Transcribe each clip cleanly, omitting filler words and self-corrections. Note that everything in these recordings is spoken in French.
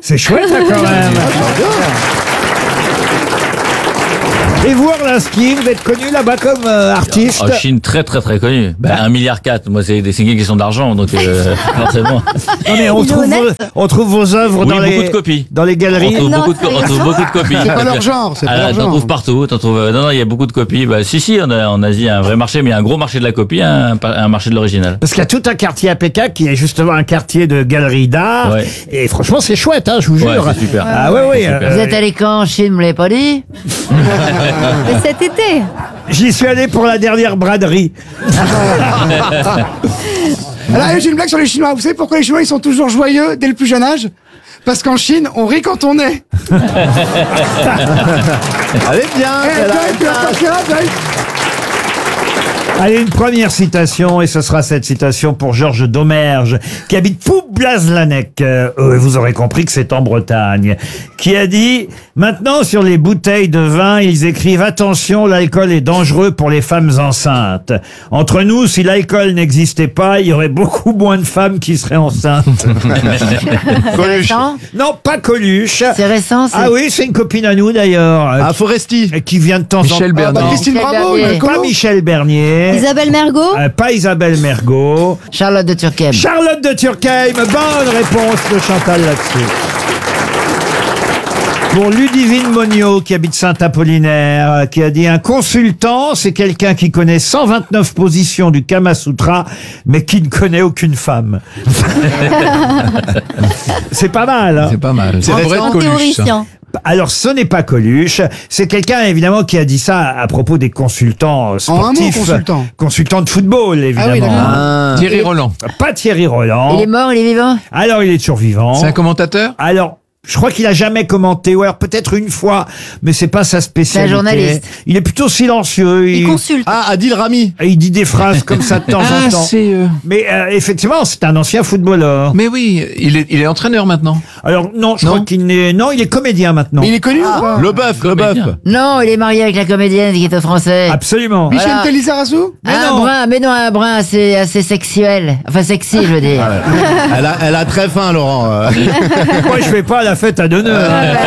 C'est chouette, ça, quand même. Et vous, Orlinski, vous êtes connu là-bas comme artiste? En Chine, très très très connu. 1,4 milliard. Moi, c'est une question d'argent, donc forcément. Non, mais on trouve vos œuvres Oui, beaucoup de copies. dans les galeries. On trouve beaucoup de copies. C'est pas leur genre, c'est pas leur T'en genre. trouves partout. Non, il y a beaucoup de copies. Si, on a en Asie un vrai marché, mais il y a un gros marché de la copie, un marché de l'original. Parce qu'il y a tout un quartier à Pékin qui est justement un quartier de galeries d'art. Ouais. Et franchement, c'est chouette, hein, je vous jure. c'est super. Ah ouais. Super. Vous êtes allé quand en Chine, vous me l'avez pas dit? Mais cet été. J'y suis allé pour la dernière braderie. Là, j'ai une blague sur les Chinois. Vous savez pourquoi les Chinois ils sont toujours joyeux dès le plus jeune âge? Parce qu'en Chine, on rit quand on est. Elle est bien, Allez, une première citation, et ce sera cette citation pour Georges Domergue, qui habite Poublaz-Lanec. Vous aurez compris que c'est en Bretagne. Qui a dit « Maintenant, sur les bouteilles de vin, ils écrivent « Attention, l'alcool est dangereux pour les femmes enceintes. » Entre nous, si l'alcool n'existait pas, il y aurait beaucoup moins de femmes qui seraient enceintes. Coluche. Non, pas Coluche. C'est récent, c'est... Ah oui, c'est une copine à nous d'ailleurs. Ah, Foresti. Qui vient de temps en temps. Michel Bernier. Christine Michel Bravo, Bernier. une Pas colo. Michel Bernier. Isabelle Mergo. Pas Isabelle Mergo. Charlotte de Turckheim. Charlotte de Turckheim. Bonne réponse de Chantal là-dessus. Pour Ludivine Monniot, qui habite Saint-Apollinaire, qui a dit « Un consultant, c'est quelqu'un qui connaît 129 positions du Kama Sutra, mais qui ne connaît aucune femme. » C'est pas mal, hein? C'est pas mal. C'est vrai de En Coluche. ça. théoricien. Alors, ce n'est pas Coluche. C'est quelqu'un, évidemment, qui a dit ça à propos des consultants sportifs. consultant. Consultants de football, évidemment. Ah oui, d'accord. Ah. Thierry Roland. Pas Thierry Roland. Il est mort, il est vivant? Alors, il est toujours vivant. C'est un commentateur? Alors, je crois qu'il a jamais commenté, ou alors peut-être une fois, mais c'est pas sa spécialité. C'est un journaliste. Il est plutôt silencieux. Il consulte. Ah, Adil Rami. Il dit des phrases comme ça de temps en temps. c'est... Mais effectivement, c'est un ancien footballeur. Mais oui, il est entraîneur maintenant. Alors non, je Non. crois qu'il n'est. Non, il est comédien maintenant. Mais il est connu ou pas? Le bœuf. Comédien. Non, il est marié avec la comédienne qui est au français. Absolument. Michel Voilà. Telizarazu? Un brun assez sexuel. Enfin, sexy, je veux dire. Elle a très faim, Laurent. Moi, je fais pas la fête à d'honneur.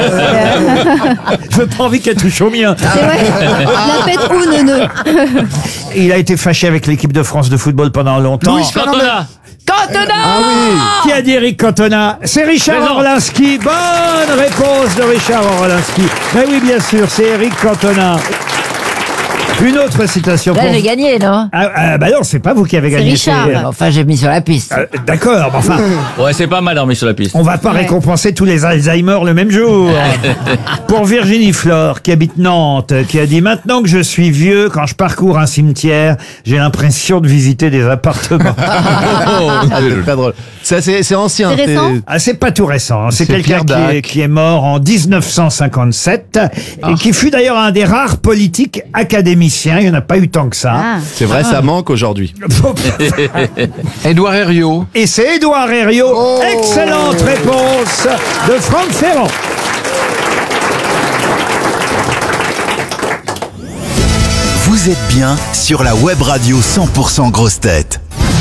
Je veux pas envie qu'elle touche au mien. C'est vrai. La fête ou neuneu. Il a été fâché avec l'équipe de France de football pendant longtemps. Louis Fernandez. Cantona. Qui a dit Eric Cantona? C'est Richard Présent. Orlinski. Bonne réponse de Richard Orlinski. Mais oui, bien sûr, c'est Eric Cantona. Une autre citation Là, pour... j'ai gagné, non? Bah non, c'est pas vous qui avez gagné. Richard. Enfin, j'ai mis sur la piste. D'accord, mais enfin, Ouais, c'est pas mal, remis sur la piste. on va pas récompenser tous les Alzheimer le même jour. Pour Virginie Flore, qui habite Nantes, qui a dit « Maintenant que je suis vieux, quand je parcours un cimetière, j'ai l'impression de visiter des appartements. C'est pas drôle. Ça, c'est ancien. C'est récent? Ah, c'est pas tout récent. Hein. C'est C'est quelqu'un Pierre Dac. qui est mort en 1957 et qui fut d'ailleurs un des rares politiques académiciens. Il n'y en a pas eu tant que ça. Ah. C'est vrai, ça manque aujourd'hui. Édouard Herriot. Et c'est Édouard Herriot. Excellente réponse de Franck Ferrand. Vous êtes bien sur la web radio 100% Grosses Têtes.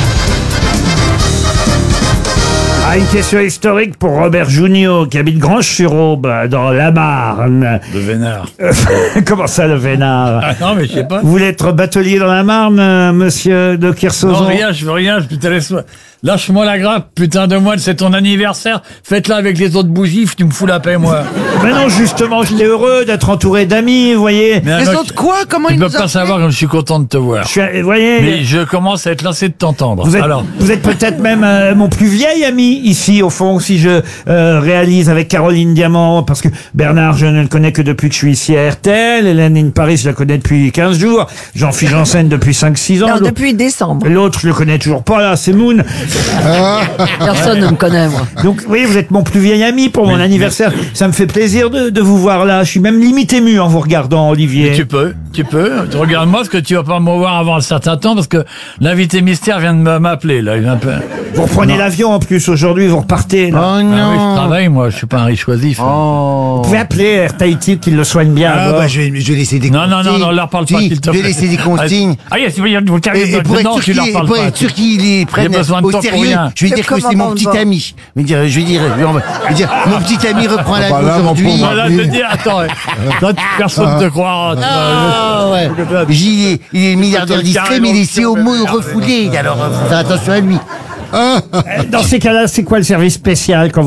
Ah, une question historique pour Robert Junior, qui habite Granges-sur-Aube, dans la Marne. De Vénard. Comment ça, le Vénard? Ah non, mais je sais pas. Vous voulez être batelier dans la Marne, monsieur de Kersauzon? Non, rien, je veux rien, je te laisse. Lâche-moi la grappe, putain de moine, c'est ton anniversaire. Faites-la avec les autres bougies, tu me fous la paix, moi. Mais non, justement, j'étais heureux d'être entouré d'amis, vous voyez. Mais Les alors, autres quoi? Comment Tu ils peux nous pas savoir comme je suis content de te voir. Vous voyez, Mais je commence à être lassé de t'entendre. vous êtes, Alors, vous êtes peut-être même mon plus vieil ami ici, au fond, si je réalise avec Caroline Diamant, parce que Bernard, je ne le connais que depuis que je suis ici à RTL, Hélène in Paris, je la connais depuis 15 jours, Jean-Philippe Janssen depuis 5-6 ans. Non, L'autre- depuis décembre. L'autre, je le connais toujours pas, là, c'est Moon. Personne ne me connaît, moi. Donc, oui, vous êtes mon plus vieil ami pour mon anniversaire. Ça me fait plaisir de vous voir là. Je suis même limite ému en vous regardant, Olivier. tu peux. Regarde-moi, parce que tu vas pas me voir avant un certain temps, parce que l'invité mystère vient de m'appeler, là. Il vient un peu... Vous reprenez l'avion en plus aujourd'hui, vous repartez. Là. Ah oui, je travaille, moi, je suis pas un riche oisif. Vous pouvez appeler Air Tahiti qu'il le soigne bien. à bord. je vais laisser des Non, leur parle pas, s'il te plaît. Je vais laisser des consignes. Ah, yes, vous Et pour être non, sûr tu leur parles pour pas. être sûr qu'il est prêt J'ai besoin de aussi toi pour sérieux, rien. je vais dire que c'est mon petit ami. Je vais dire, mon petit ami reprend la bah vie là, mon aujourd'hui. pauvre Voilà, te dire, attends, toi, personne te croira. Ah, ouais. Il est milliardaire discret, mais il est homo refoulé. Alors, faut faire attention à lui. Dans ces cas-là, c'est quoi le service spécial quand